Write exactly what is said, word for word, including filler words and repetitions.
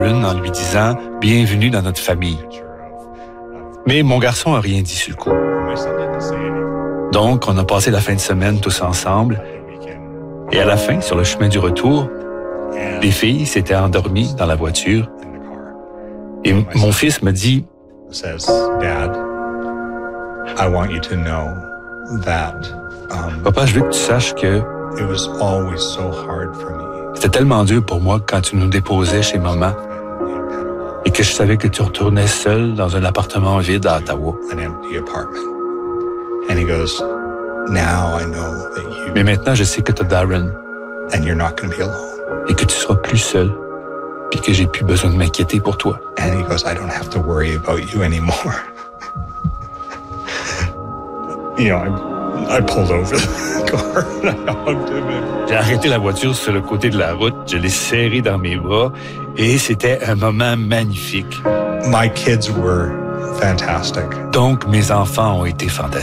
Darren en lui disant « Bienvenue dans notre famille ». Mais mon garçon n'a rien dit sur le coup. Donc, on a passé la fin de semaine tous ensemble. Et à la fin, sur le chemin du retour, les filles s'étaient endormies dans la voiture. Et mon fils me dit « Papa, je veux que tu saches que c'était tellement dur pour moi quand tu nous déposais chez maman et que je savais que tu retournais seul dans un appartement vide à Ottawa. Mais maintenant, je sais que tu as Darren et que tu seras plus seul puis que j'ai plus besoin de m'inquiéter pour toi. » And he goes, I don't have to worry about you anymore. You know, I, I pulled over the car and I hugged him. And... J'ai arrêté la voiture sur le côté de la route, je l'ai serré dans mes bras et c'était un moment magnifique. My kids were fantastic. Donc, mes enfants ont été fantastiques.